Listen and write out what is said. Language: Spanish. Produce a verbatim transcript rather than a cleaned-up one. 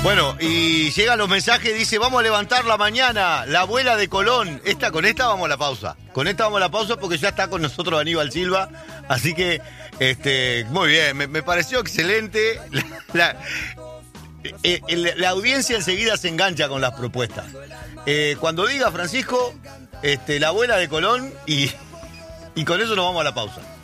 Bueno, y llegan los mensajes, dice, vamos a levantar la mañana, la abuela de Colón. Esta, con esta vamos a la pausa. Con esta vamos a la pausa porque ya está con nosotros Aníbal Silva. Así que, este, muy bien, me, me pareció excelente. La, la, eh, la audiencia enseguida se engancha con las propuestas. Eh, cuando diga Francisco, este, la abuela de Colón y, y con eso nos vamos a la pausa.